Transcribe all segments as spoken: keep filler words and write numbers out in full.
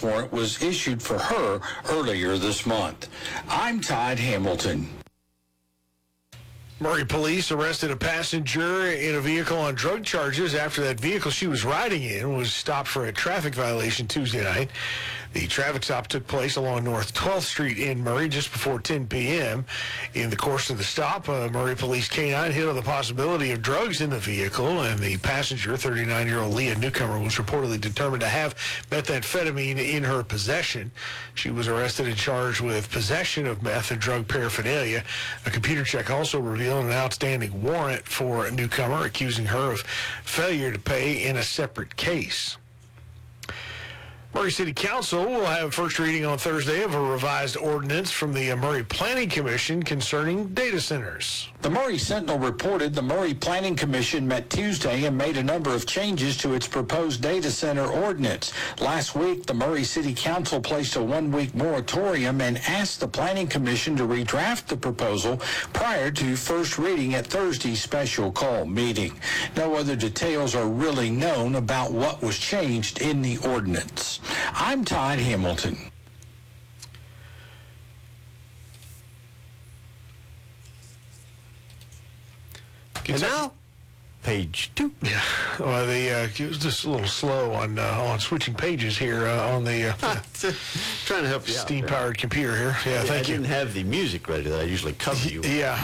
warrant was issued for her earlier this month. I'm Todd Hamilton. Murray police arrested a passenger in a vehicle on drug charges after that vehicle she was riding in was stopped for a traffic violation Tuesday night. The traffic stop took place along North twelfth Street in Murray just before ten p.m. In the course of the stop, uh, Murray Police K nine hit on the possibility of drugs in the vehicle, and the passenger, thirty-nine-year-old Leah Newcomer, was reportedly determined to have methamphetamine in her possession. She was arrested and charged with possession of meth and drug paraphernalia. A computer check also revealed an outstanding warrant for Newcomer, accusing her of failure to pay in a separate case. Murray City Council will have first reading on Thursday of a revised ordinance from the Murray Planning Commission concerning data centers. The Murray Sentinel reported the Murray Planning Commission met Tuesday and made a number of changes to its proposed data center ordinance. Last week, the Murray City Council placed a one-week moratorium and asked the Planning Commission to redraft the proposal prior to first reading at Thursday's special call meeting. No other details are really known about what was changed in the ordinance. I'm Todd Hamilton. And now, page two. Yeah, well, the uh, it was just a little slow on uh, on switching pages here uh, on the uh, trying to help you out. Steam-powered computer here. Yeah, yeah thank I you. I didn't have the music ready that I usually cover you with. Yeah.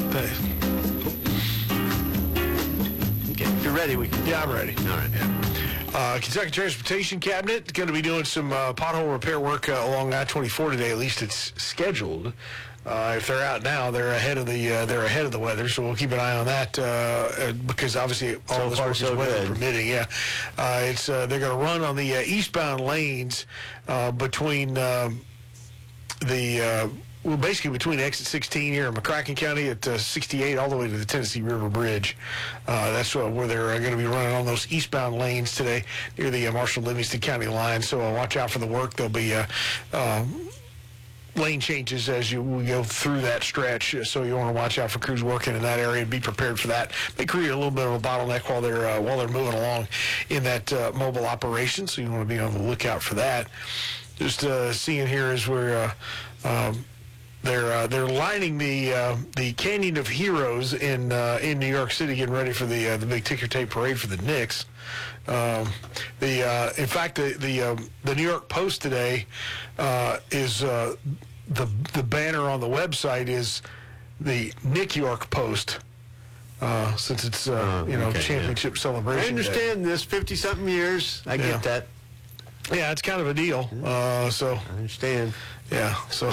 Okay, if you're ready, we can. Yeah, I'm ready. All right. Yeah. Uh, Kentucky Transportation Cabinet going to be doing some uh, pothole repair work uh, along I twenty-four today. At least it's scheduled. Uh, if they're out now, they're ahead of the uh, they're ahead of the weather. So we'll keep an eye on that uh, because obviously all so of this far, work so is weather good. permitting. Yeah, uh, it's uh, they're going to run on the uh, eastbound lanes uh, between um, the. Uh, Well, basically between exit sixteen here in McCracken County at uh, sixty-eight all the way to the Tennessee River Bridge. Uh, that's uh, where they're uh, going to be running on those eastbound lanes today near the uh, Marshall-Livingston County line. So uh, watch out for the work. There'll be uh, uh, lane changes as you we go through that stretch. So you want to watch out for crews working in that area and be prepared for that. They create a little bit of a bottleneck while they're uh, while they're moving along in that uh, mobile operation. So you want to be on the lookout for that. Just uh, seeing here is where. Uh, um, They're uh, they're lining the uh, the Canyon of Heroes in uh, in New York City, getting ready for the uh, the big ticker tape parade for the Knicks. Um, the uh, in fact the the um, the New York Post today uh, is uh, the the banner on the website is the Nick York Post. Uh, since it's uh, uh, you know okay, championship yeah. celebration. I understand day. this fifty something years. I Yeah. get that. Yeah, it's kind of a deal. Uh, so I understand. Yeah, so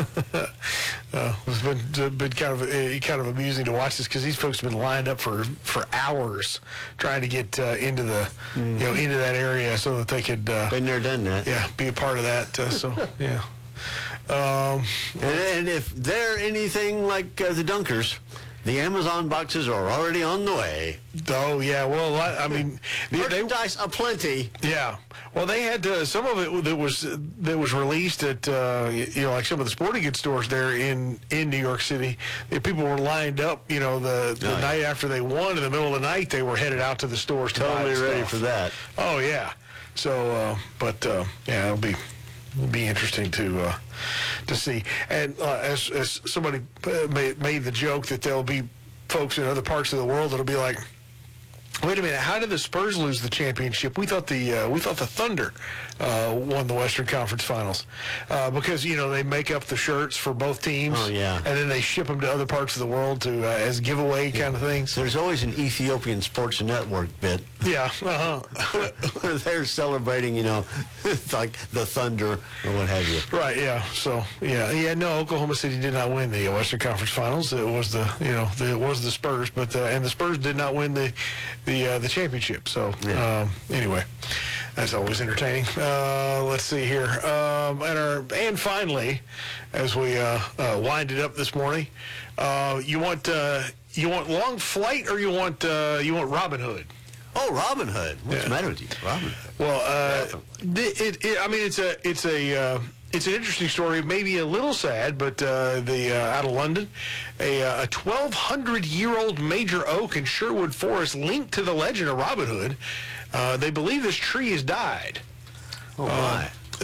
uh, it's been been kind of uh, kind of amusing to watch this because these folks have been lined up for, for hours trying to get uh, into the mm. you know into that area so that they could uh, been there, done that. Yeah, be a part of that. Uh, so yeah, um, and, and if they're anything like uh, the Dunkers, the Amazon boxes are already on the way. Oh yeah, well I, I mean, merchandise aplenty. Yeah, well they had uh, some of it that was that was released at uh, you know like some of the sporting goods stores there in, in New York City. The people were lined up, you know, the, the oh, night yeah. after they won. In the middle of the night, they were headed out to the stores to totally buy ready stuff. for that. Oh yeah, so uh, but uh, yeah, it'll be. It'll be interesting to uh, to see. And uh, as as somebody made, made the joke that there'll be folks in other parts of the world that'll be like, wait a minute, how did the Spurs lose the championship? We thought the uh, we thought the Thunder uh, won the Western Conference Finals uh, because you know they make up the shirts for both teams. Oh yeah, and then they ship them to other parts of the world to uh, as giveaway yeah. kind of things. There's always an Ethiopian Sports Network bit. Yeah, uh-huh. where they're celebrating, you know, like the Thunder or what have you. Right. Yeah. So yeah, yeah. No, Oklahoma City did not win the Western Conference Finals. It was the you know the, it was the Spurs, but uh, and the Spurs did not win the the uh, the championship. So yeah. um, anyway, that's always entertaining. Uh, let's see here, um, and our and finally, as we uh, uh, wind it up this morning, uh, you want uh, you want Long Flight or you want uh, you want Robin Hood? Oh, Robin Hood. What's yeah. the matter with you, Robin Hood? Well, uh, it, it, it, I mean, it's a it's a uh, it's an interesting story. Maybe a little sad, but uh, the uh, out of London, a uh, a twelve hundred year old major oak in Sherwood Forest linked to the legend of Robin Hood. Uh, they believe this tree has died. Oh my! Uh,